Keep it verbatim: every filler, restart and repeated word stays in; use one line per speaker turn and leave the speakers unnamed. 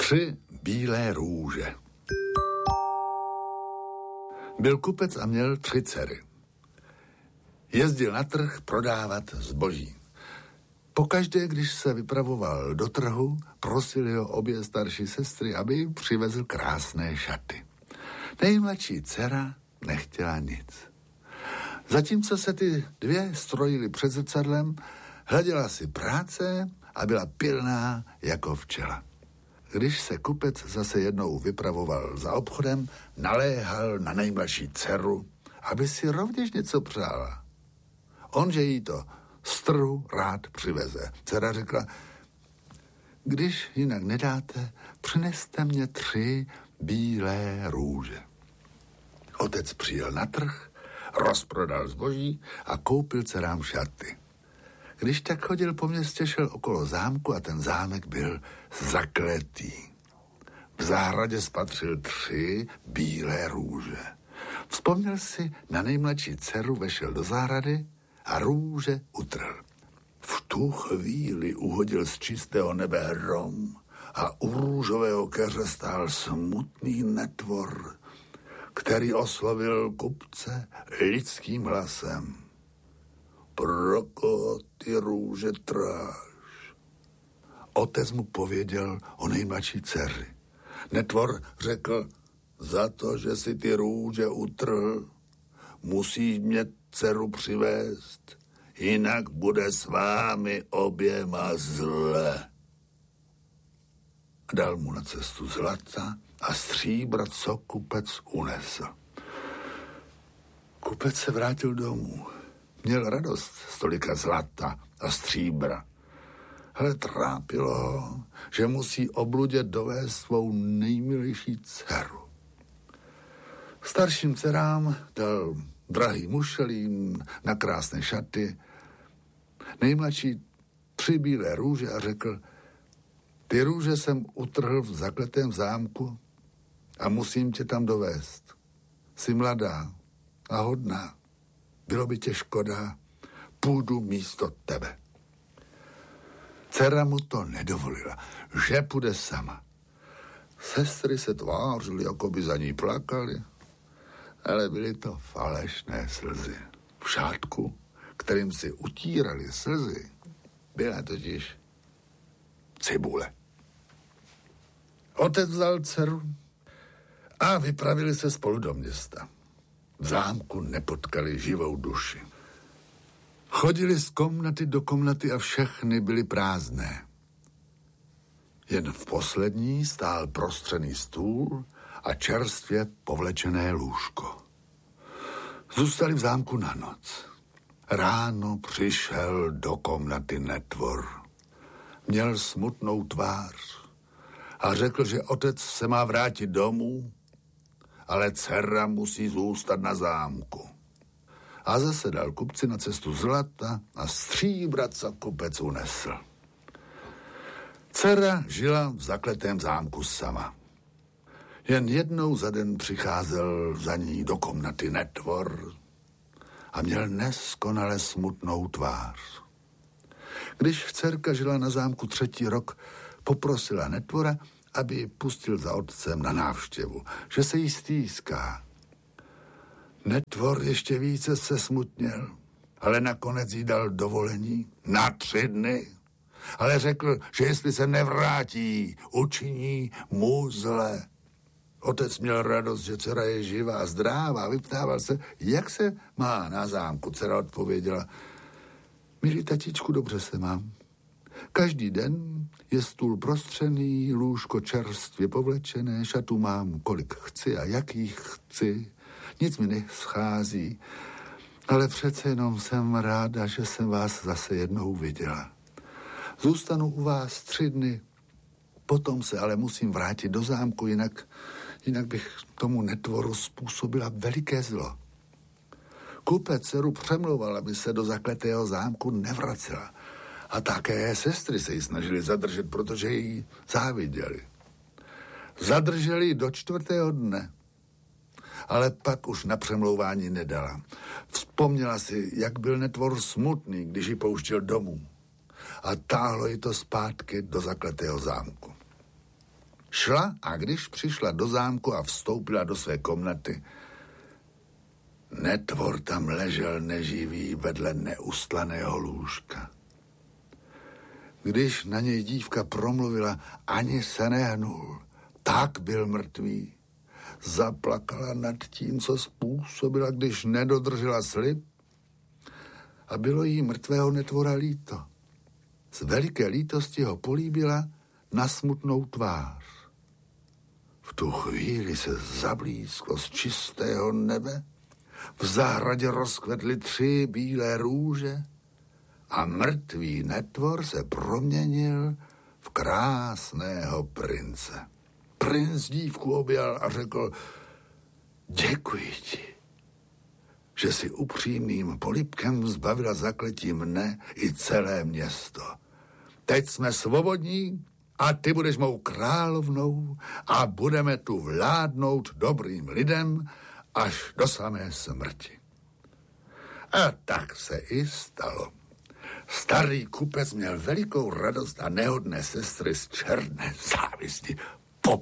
Tři bílé růže. Byl kupec a měl tři dcery. Jezdil na trh prodávat zboží. Pokaždé, když se vypravoval do trhu, prosili ho obě starší sestry, aby jim přivezl krásné šaty. Nejmladší dcera nechtěla nic. Zatímco se ty dvě strojily před zrcadlem, hleděla si práce a byla pilná jako včela. Když se kupec zase jednou vypravoval za obchodem, naléhal na nejmladší dceru, aby si rovněž něco přála. On, že jí to z trhu rád přiveze. Dcera řekla, když jinak nedáte, přineste mě tři bílé růže. Otec přijel na trh, rozprodal zboží a koupil dcerám šaty. Když tak chodil po městě, šel okolo zámku a ten zámek byl zakletý. V zahradě spatřil tři bílé růže. Vzpomněl si na nejmladší dceru, vešel do zahrady a růže utrhl. V tu chvíli uhodil z čistého nebe hrom a u růžového keře stál smutný netvor, který oslovil kupce lidským hlasem. Pro koho ty růže tráš? Otec mu pověděl o nejmladší dceři. Netvor řekl, za to, že si ty růže utrhl, musíš mě dceru přivést, jinak bude s vámi oběma zle. Dal mu na cestu zlata a stříbra, co kupec unesl. Kupec se vrátil domů. Měl radost z tolika zlata a stříbra. Ale trápilo ho, že musí obludě dovést svou nejmilejší dceru. Starším dcerám dal drahý mušelín na krásné šaty, nejmladší tři bílé růže a řekl, ty růže jsem utrhl v zakletém zámku a musím tě tam dovést. Jsi mladá a hodná. Bylo by tě škoda, půjdu místo tebe. Dcera mu to nedovolila, že půjde sama. Sestry se tvářily, jako by za ní plakali, ale byly to falešné slzy. V šátku, kterým si utírali slzy, byla totiž cibule. Otec vzal dceru a vypravili se spolu do města. V zámku nepotkali živou duši. Chodili z komnaty do komnaty a všechny byly prázdné. Jen v poslední stál prostřený stůl a čerstvě povlečené lůžko. Zůstali v zámku na noc. Ráno přišel do komnaty netvor. Měl smutnou tvář a řekl, že otec se má vrátit domů, ale dcera musí zůstat na zámku. A zase dal kupci na cestu zlata a stříbra, co kupec unesl. Dcera žila v zakletém zámku sama. Jen jednou za den přicházel za ní do komnaty netvor a měl neskonale smutnou tvář. Když dcerka žila na zámku třetí rok, poprosila netvora, aby ji pustil za otcem na návštěvu, že se jí stýská. Netvor ještě více se smutněl, ale nakonec jí dal dovolení na tři dny. Ale řekl, že jestli se nevrátí, učiní mu zle. Otec měl radost, že dcera je živá a zdrává. Vyptával se, jak se má na zámku. Dcera odpověděla, milý tatičku, dobře se mám. Každý den je stůl prostřený, lůžko čerstvě povlečené, šatu mám, kolik chci a jakých chci. Nic mi neschází, ale přece jenom jsem ráda, že jsem vás zase jednou viděla. Zůstanu u vás tři dny, potom se ale musím vrátit do zámku, jinak, jinak bych tomu netvoru způsobila veliké zlo. Kupec dceru přemlouval, aby se do zakletého zámku nevracela. A také sestry se jí snažili zadržet, protože jí záviděli. Zadrželi do čtvrtého dne, ale pak už na přemlouvání nedala. Vzpomněla si, jak byl netvor smutný, když ji pouštěl domů. A táhlo ji to zpátky do zakletého zámku. Šla a když přišla do zámku a vstoupila do své komnaty, netvor tam ležel neživý vedle neustlaného lůžka. Když na něj dívka promluvila, ani se nehnul, tak byl mrtvý. Zaplakala nad tím, co způsobila, když nedodržela slib, a bylo jí mrtvého netvora líto. Z veliké lítosti ho políbila na smutnou tvář. V tu chvíli se zablízklo z čistého nebe, v zahradě rozkvetly tři bílé růže a mrtvý netvor se proměnil v krásného prince. Princ dívku objal a řekl: děkuji ti, že si upřímným polibkem zbavila zakletí mne i celé město. Teď jsme svobodní a ty budeš mou královnou a budeme tu vládnout dobrým lidem až do samé smrti. A tak se i stalo. Starý kupec měl velikou radost a nehodné sestry z černé závisti